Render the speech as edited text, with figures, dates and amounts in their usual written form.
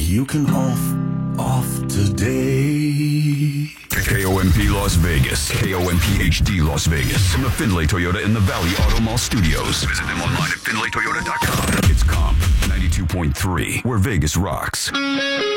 you can off today. KOMP Las Vegas. KOMP HD Las Vegas. From the Findlay Toyota in the Valley Auto Mall Studios. Visit them online at FindlayToyota.com. It's Comp 92.3, where Vegas rocks.